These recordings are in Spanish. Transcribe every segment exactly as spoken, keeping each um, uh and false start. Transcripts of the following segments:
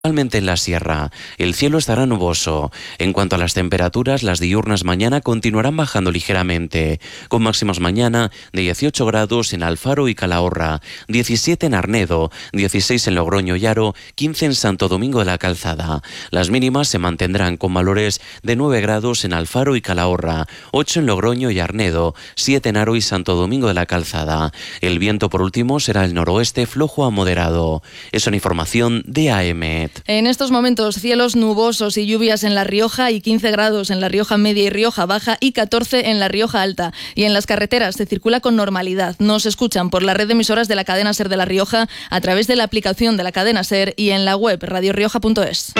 Principalmente en la sierra, el cielo estará nuboso. En cuanto a las temperaturas, las diurnas mañana continuarán bajando ligeramente, con máximas mañana de dieciocho grados en Alfaro y Calahorra, diecisiete en Arnedo, dieciséis en Logroño y Haro, quince en Santo Domingo de la Calzada. Las mínimas se mantendrán con valores de nueve grados en Alfaro y Calahorra, ocho en Logroño y Arnedo, siete en Haro y Santo Domingo de la Calzada. El viento, por último, será el noroeste flojo a moderado. Es una información de A M. En estos momentos, cielos nubosos y lluvias en La Rioja y quince grados en La Rioja Media y Rioja Baja y catorce en La Rioja Alta. Y en las carreteras se circula con normalidad. Nos escuchan por la red de emisoras de la cadena SER de La Rioja a través de la aplicación de la cadena SER y en la web radio rioja punto es.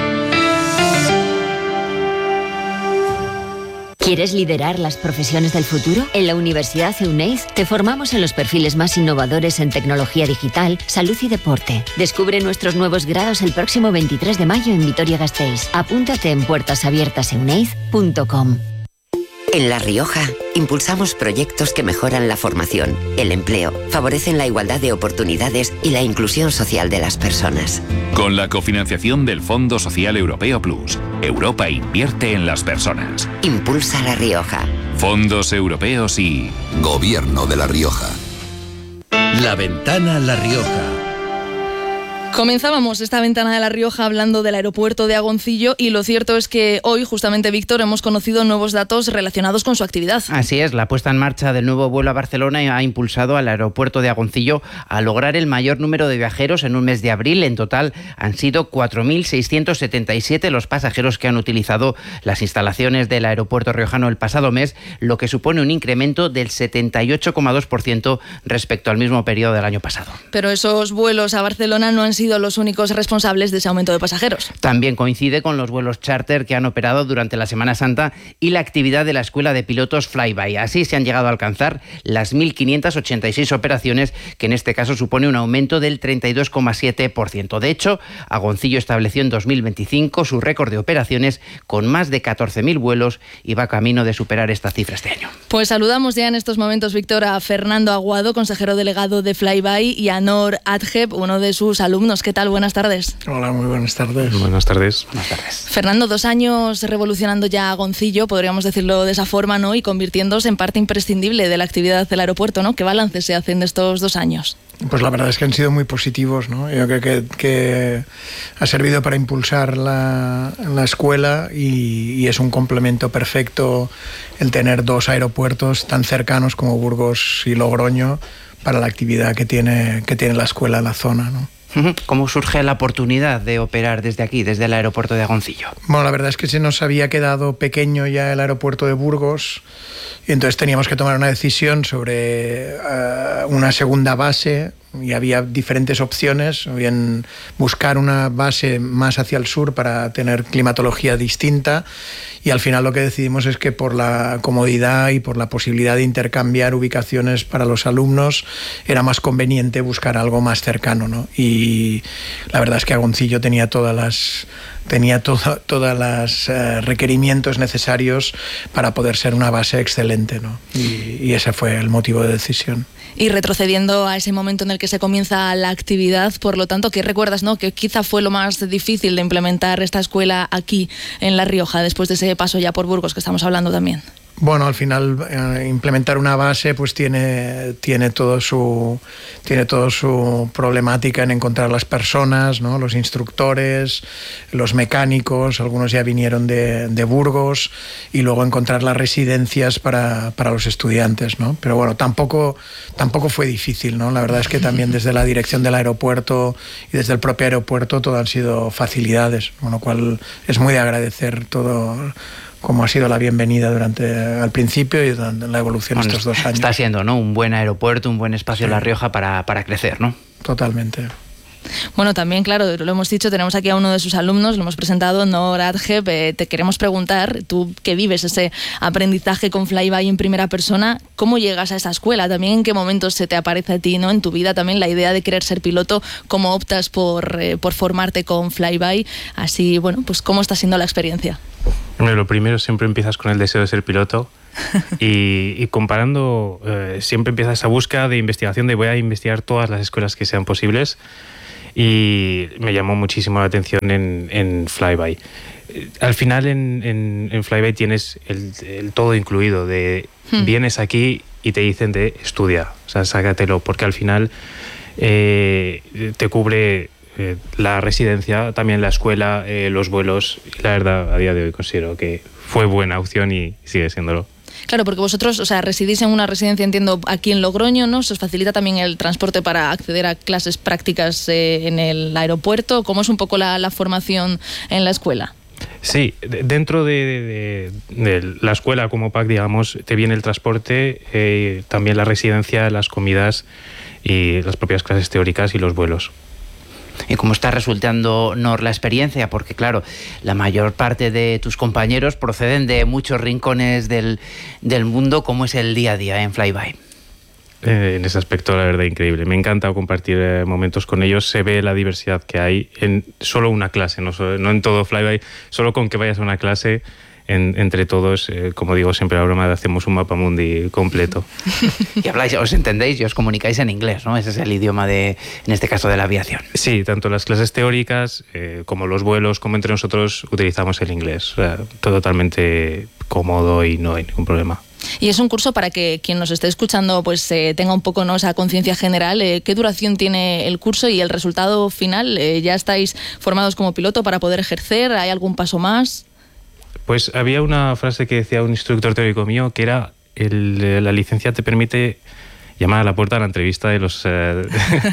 ¿Quieres liderar las profesiones del futuro? En la Universidad Euneiz te formamos en los perfiles más innovadores en tecnología digital, salud y deporte. Descubre nuestros nuevos grados el próximo veintitrés de mayo en Vitoria-Gasteiz. Apúntate en puertas abiertas euneiz punto com. En La Rioja, impulsamos proyectos que mejoran la formación, el empleo, favorecen la igualdad de oportunidades y la inclusión social de las personas. Con la cofinanciación del Fondo Social Europeo Plus, Europa invierte en las personas. Impulsa La Rioja. Fondos europeos y... Gobierno de La Rioja. La Ventana La Rioja. Comenzábamos esta ventana de La Rioja hablando del aeropuerto de Agoncillo y lo cierto es que hoy, justamente, Víctor, hemos conocido nuevos datos relacionados con su actividad. Así es, la puesta en marcha del nuevo vuelo a Barcelona ha impulsado al aeropuerto de Agoncillo a lograr el mayor número de viajeros en un mes de abril. En total han sido cuatro mil seiscientos setenta y siete los pasajeros que han utilizado las instalaciones del aeropuerto riojano el pasado mes, lo que supone un incremento del setenta y ocho coma dos por ciento respecto al mismo periodo del año pasado. Pero esos vuelos a Barcelona no han sido los únicos responsables de ese aumento de pasajeros. También coincide con los vuelos charter que han operado durante la Semana Santa y la actividad de la Escuela de Pilotos Flyby. Así se han llegado a alcanzar las mil quinientas ochenta y seis operaciones, que en este caso supone un aumento del treinta y dos coma siete por ciento. De hecho, Agoncillo estableció en dos mil veinticinco su récord de operaciones con más de catorce mil vuelos y va camino de superar esta cifra este año. Pues saludamos ya en estos momentos, Víctor, a Fernando Aguado, consejero delegado de Flyby, y a Nor Adjeb, uno de sus alumnos. ¿Qué tal? Buenas tardes. Hola, muy buenas tardes. Buenas tardes. Buenas tardes. Fernando, dos años revolucionando ya Agoncillo, podríamos decirlo de esa forma, ¿no? Y convirtiéndose en parte imprescindible de la actividad del aeropuerto, ¿no? ¿Qué balance se hacen de estos dos años? Pues la verdad es que han sido muy positivos, ¿no? Yo creo que, que ha servido para impulsar la, la escuela y, y es un complemento perfecto el tener dos aeropuertos tan cercanos como Burgos y Logroño para la actividad que tiene, que tiene la escuela en la zona, ¿no? ¿Cómo surge la oportunidad de operar desde aquí, desde el aeropuerto de Agoncillo? Bueno, la verdad es que se nos había quedado pequeño ya el aeropuerto de Burgos y entonces teníamos que tomar una decisión sobre uh, una segunda base y había diferentes opciones, o bien buscar una base más hacia el sur para tener climatología distinta, y al final lo que decidimos es que por la comodidad y por la posibilidad de intercambiar ubicaciones para los alumnos era más conveniente buscar algo más cercano, ¿no? Y la verdad es que Agoncillo tenía todas las tenía todo, todas los uh, requerimientos necesarios para poder ser una base excelente, ¿no? Y, y ese fue el motivo de decisión. Y retrocediendo a ese momento en el que se comienza la actividad, por lo tanto, ¿qué recuerdas, no? Que quizá fue lo más difícil de implementar esta escuela aquí en La Rioja, después de ese paso ya por Burgos que estamos hablando también. Bueno, al final eh, implementar una base pues tiene, tiene, todo su, tiene todo su problemática en encontrar las personas, ¿no? Los instructores, los mecánicos, algunos ya vinieron de, de Burgos, y luego encontrar las residencias para, para los estudiantes, ¿no? Pero bueno, tampoco, tampoco fue difícil, ¿no? La verdad es que también desde la dirección del aeropuerto y desde el propio aeropuerto todo han sido facilidades, con lo cual es muy de agradecer todo como ha sido la bienvenida durante al principio y durante la evolución bueno, estos dos años. Está siendo, ¿no?, un buen aeropuerto, un buen espacio en sí. La Rioja para, para crecer, ¿no? Totalmente. Bueno, también, claro, lo hemos dicho, tenemos aquí a uno de sus alumnos, lo hemos presentado, Nor Adjeb. Eh, te queremos preguntar, tú que vives ese aprendizaje con Flyby en primera persona, ¿cómo llegas a esa escuela? También, ¿en qué momentos se te aparece a ti, ¿no?, en tu vida también la idea de querer ser piloto? ¿Cómo optas por, eh, por formarte con Flyby? Así, bueno, pues ¿cómo está siendo la experiencia? Bueno, lo primero, siempre empiezas con el deseo de ser piloto. y, y comparando, eh, siempre empiezas esa búsqueda de investigación de voy a investigar todas las escuelas que sean posibles. y me llamó muchísimo la atención en, en Flyby. Al final en, en, en Flyby tienes el, el todo incluido, de hmm. vienes aquí y te dicen de estudia, o sea, sácatelo, porque al final eh, te cubre eh, la residencia, también la escuela, eh, los vuelos, y la verdad a día de hoy considero que fue buena opción y sigue siéndolo. Claro, porque vosotros, o sea, residís en una residencia, entiendo, aquí en Logroño, ¿no? ¿Se os facilita también el transporte para acceder a clases prácticas eh, en el aeropuerto? ¿Cómo es un poco la, la formación en la escuela? Sí, dentro de, de, de la escuela como P A C, digamos, te viene el transporte, eh, también la residencia, las comidas y las propias clases teóricas y los vuelos. ¿Y cómo está resultando, Nor, la experiencia? Porque claro, la mayor parte de tus compañeros proceden de muchos rincones del, del mundo. ¿Cómo es el día a día en Flyby? Eh, en ese aspecto, la verdad, increíble. Me encanta compartir eh, momentos con ellos. Se ve la diversidad que hay en solo una clase, no, solo, no en todo Flyby, solo con que vayas a una clase. En, entre todos, eh, como digo siempre la broma, hacemos un mapa mundi completo. Y habláis, os entendéis y os comunicáis en inglés, ¿no? Ese es el idioma de, en este caso, de la aviación. Sí, tanto las clases teóricas eh, como los vuelos, como entre nosotros utilizamos el inglés. O sea, todo totalmente cómodo y no hay ningún problema. Y es un curso para que quien nos esté escuchando pues eh, tenga un poco, ¿no?, esa conciencia general. Eh, ¿Qué duración tiene el curso y el resultado final? Eh, ¿Ya estáis formados como piloto para poder ejercer? ¿Hay algún paso más? Pues había una frase que decía un instructor teórico mío que era el, la licencia te permite llamar a la puerta a la entrevista de los... Eh,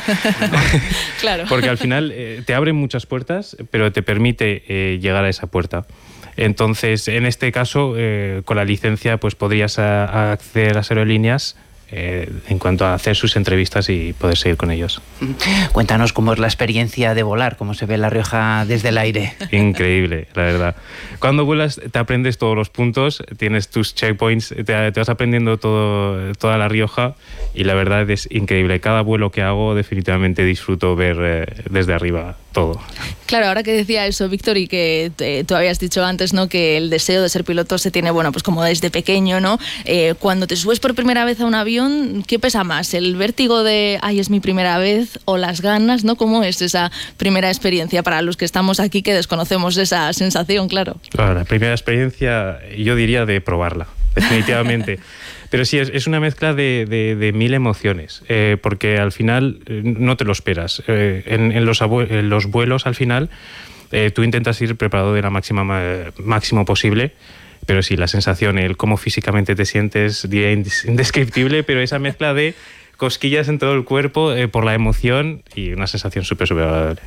claro. Porque al final eh, te abren muchas puertas, pero te permite eh, llegar a esa puerta. Entonces, en este caso, eh, con la licencia pues podrías a, a acceder a las aerolíneas eh, en cuanto a hacer sus entrevistas y poder seguir con ellos. Cuéntanos cómo es la experiencia de volar, cómo se ve La Rioja desde el aire. Increíble, la verdad. Cuando vuelas te aprendes todos los puntos, tienes tus checkpoints, te, te vas aprendiendo todo, toda La Rioja y la verdad es increíble. Cada vuelo que hago definitivamente disfruto ver eh, desde arriba todo. Claro, ahora que decía eso, Víctor, y que te, tú habías dicho antes, ¿no?, que el deseo de ser piloto se tiene, bueno, pues como desde pequeño, ¿no? Eh, cuando te subes por primera vez a un avión, ¿qué pesa más? ¿El vértigo de, ay, es mi primera vez, o las ganas, ¿no? ¿Cómo es esa primera experiencia para los que estamos aquí que desconocemos esa sensación, claro? Claro, la primera experiencia yo diría de probarla, definitivamente. Pero sí, es, es una mezcla de, de, de mil emociones, eh, porque al final eh, no te lo esperas. Eh, en, en, los en los vuelos, al final, eh, tú intentas ir preparado de la máxima máximo posible, pero sí, la sensación, el cómo físicamente te sientes, diría indescriptible, pero esa mezcla de cosquillas en todo el cuerpo eh, por la emoción y una sensación súper, súper agradable.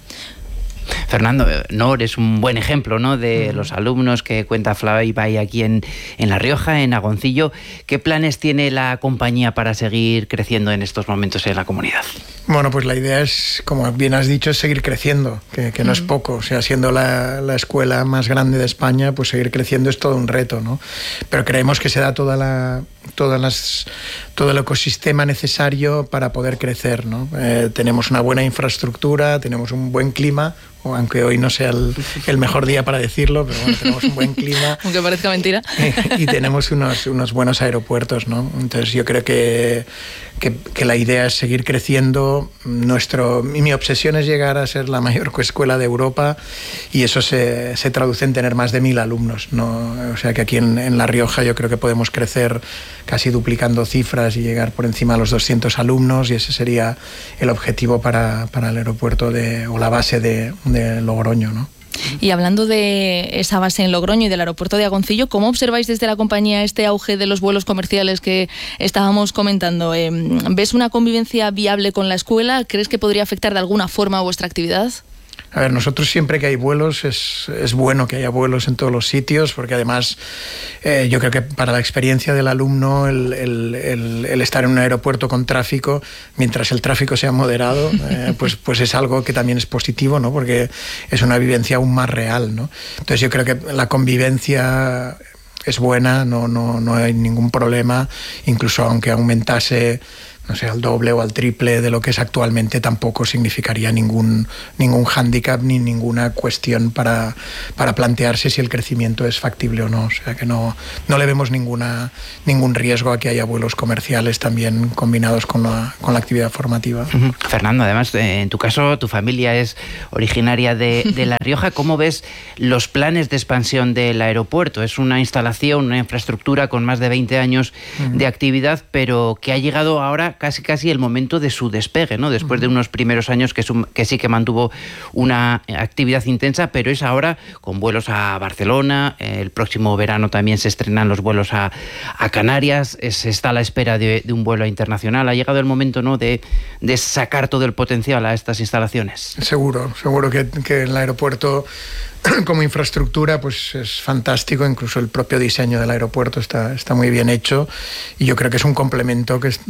Fernando, Nor es un buen ejemplo, ¿no?, de los alumnos que cuenta Flyby aquí en, en La Rioja, en Agoncillo. ¿Qué planes tiene la compañía para seguir creciendo en estos momentos en la comunidad? Bueno, pues la idea es, como bien has dicho, es seguir creciendo, que, que no es poco. O sea, siendo la, la escuela más grande de España, pues seguir creciendo es todo un reto, ¿no? Pero creemos que se da toda la, todas las, todo el ecosistema necesario para poder crecer, ¿no? Eh, tenemos una buena infraestructura, tenemos un buen clima, aunque hoy no sea el, el mejor día para decirlo, pero bueno, tenemos un buen clima. Aunque parezca mentira. Y tenemos unos, unos buenos aeropuertos, ¿no? Entonces yo creo que, que, que la idea es seguir creciendo. Nuestro, mi obsesión es llegar a ser la mayor escuela de Europa y eso se, se traduce en tener más de mil alumnos, ¿no? O sea que aquí en, en La Rioja yo creo que podemos crecer casi duplicando cifras y llegar por encima de los doscientos alumnos y ese sería el objetivo para, para el aeropuerto de, o la base de, de Logroño, ¿no? Y hablando de esa base en Logroño y del aeropuerto de Agoncillo, ¿cómo observáis desde la compañía este auge de los vuelos comerciales que estábamos comentando? ¿Ves una convivencia viable con la escuela? ¿Crees que podría afectar de alguna forma a vuestra actividad? A ver, nosotros siempre que hay vuelos es, es bueno que haya vuelos en todos los sitios, porque además eh, yo creo que para la experiencia del alumno el, el, el, el estar en un aeropuerto con tráfico, mientras el tráfico sea moderado, eh, pues, pues es algo que también es positivo, ¿no? Porque es una vivencia aún más real, ¿no? Entonces yo creo que la convivencia es buena, no, no, no hay ningún problema, incluso aunque aumentase no sé, al doble o al triple de lo que es actualmente, tampoco significaría ningún, ningún hándicap ni ninguna cuestión para, para plantearse si el crecimiento es factible o no. O sea que no, no le vemos ninguna, ningún riesgo a que haya vuelos comerciales también combinados con la, con la actividad formativa. Uh-huh. Fernando, además, en tu caso, tu familia es originaria de, de La Rioja. ¿Cómo ves los planes de expansión del aeropuerto? Es una instalación, una infraestructura con más de veinte años uh-huh. de actividad, pero que ha llegado ahora casi casi el momento de su despegue, ¿no? Después de unos primeros años que, su, que sí que mantuvo una actividad intensa, pero es ahora con vuelos a Barcelona, el próximo verano también se estrenan los vuelos a, a Canarias, se está a la espera de, de un vuelo internacional. Ha llegado el momento, ¿no?, de, de sacar todo el potencial a estas instalaciones. Seguro, seguro que, que el aeropuerto como infraestructura pues es fantástico, incluso el propio diseño del aeropuerto está, está muy bien hecho, y yo creo que es un complemento que es,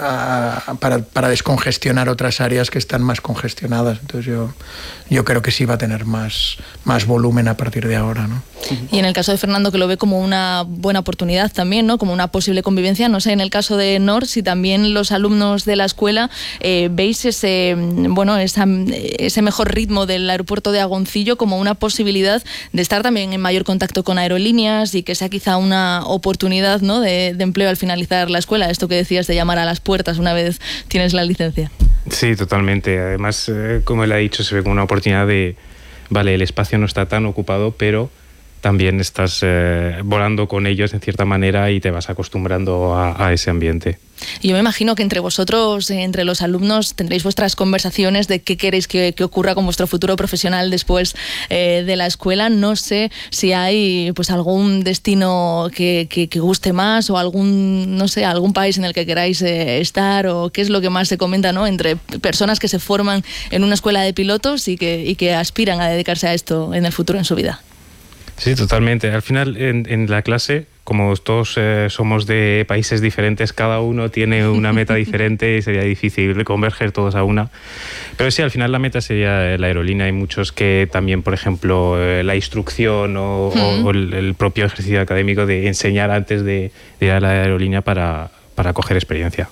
a, para, para descongestionar otras áreas que están más congestionadas. Entonces yo, yo creo que sí va a tener más, más volumen a partir de ahora, ¿no? Y en el caso de Fernando, que lo ve como una buena oportunidad también, ¿no?, como una posible convivencia, no sé, en el caso de Nor, si también los alumnos de la escuela eh, veis ese, bueno, esa, ese mejor ritmo del aeropuerto de Agoncillo como una posibilidad de estar también en mayor contacto con aerolíneas y que sea quizá una oportunidad, ¿no?, de, de empleo al finalizar la escuela, esto que decías de llamar a las puertas una vez tienes la licencia. Sí, totalmente. Además, eh, como él ha dicho, se ve como una oportunidad de, vale, el espacio no está tan ocupado, pero también estás eh, volando con ellos en cierta manera y te vas acostumbrando a, a ese ambiente. Y yo me imagino que entre vosotros, entre los alumnos, tendréis vuestras conversaciones de qué queréis que, que ocurra con vuestro futuro profesional después eh, de la escuela. No sé si hay pues algún destino que, que, que guste más, o algún, no sé, algún país en el que queráis eh, estar, o qué es lo que más se comenta, ¿no?, entre personas que se forman en una escuela de pilotos y que, y que aspiran a dedicarse a esto en el futuro en su vida. Sí, totalmente. Al final, en, en la clase, como todos eh, somos de países diferentes, cada uno tiene una meta diferente y sería difícil converger todos a una. Pero sí, al final la meta sería la aerolínea. Hay muchos que también, por ejemplo, eh, la instrucción o, uh-huh. o, o el, el propio ejercicio académico de enseñar antes de, de ir a la aerolínea para, para coger experiencia.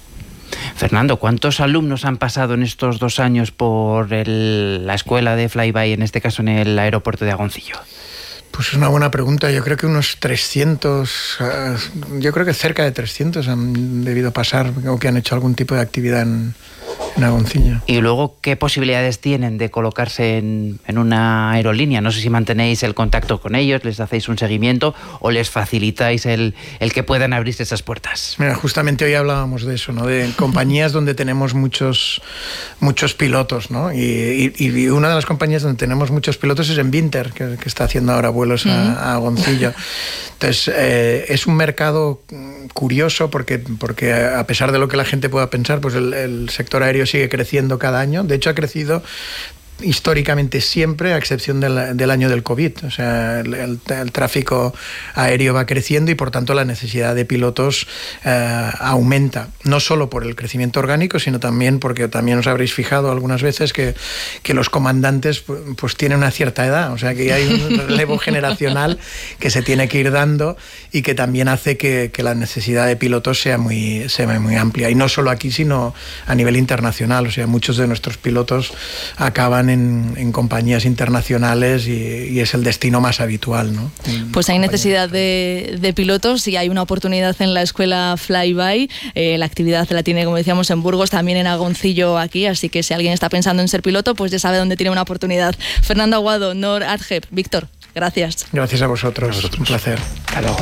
Fernando, ¿cuántos alumnos han pasado en estos dos años por el, la escuela de Flyby, en este caso en el aeropuerto de Agoncillo? Pues es una buena pregunta. Yo creo que unos trescientos, yo creo que cerca de trescientos han debido pasar o que han hecho algún tipo de actividad en, en Agoncillo. Y luego, ¿qué posibilidades tienen de colocarse en, en una aerolínea? No sé si mantenéis el contacto con ellos, les hacéis un seguimiento o les facilitáis el, el que puedan abrirse esas puertas. Mira, justamente hoy hablábamos de eso, ¿no?, de compañías donde tenemos muchos, muchos pilotos, ¿no? Y, y, y una de las compañías donde tenemos muchos pilotos es en Vinter, que, que está haciendo ahora vuelos a, a Agoncillo. Entonces, eh, es un mercado curioso porque, porque a pesar de lo que la gente pueda pensar, pues el, el sector aéreo sigue creciendo cada año. De hecho, ha crecido históricamente siempre, a excepción del, del año del COVID. O sea, el, el, el tráfico aéreo va creciendo y por tanto la necesidad de pilotos eh, aumenta, no solo por el crecimiento orgánico, sino también porque también os habréis fijado algunas veces que, que los comandantes pues, pues tienen una cierta edad, o sea que hay un relevo generacional que se tiene que ir dando y que también hace que, que la necesidad de pilotos sea muy, sea muy amplia, y no solo aquí sino a nivel internacional. O sea, muchos de nuestros pilotos acaban En, en compañías internacionales y, y es el destino más habitual, ¿no? Pues hay necesidad de, de pilotos y hay una oportunidad en la escuela Flyby. Eh, la actividad la tiene, como decíamos, en Burgos, también en Agoncillo aquí, así que si alguien está pensando en ser piloto, pues ya sabe dónde tiene una oportunidad. Fernando Aguado, Nor Adjeb, Víctor, gracias. Gracias a vosotros, a vosotros. Un placer. Hasta luego.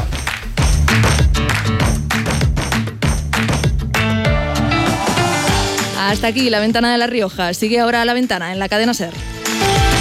Hasta aquí La Ventana de La Rioja. Sigue ahora La Ventana en la cadena SER.